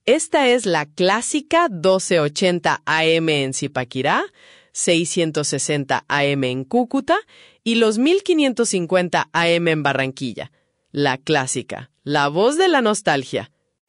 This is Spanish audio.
Esta es la clásica 1280 AM en Zipaquirá, 660 AM en Cúcuta y los 1550 AM en Barranquilla. La clásica, la voz de la nostalgia.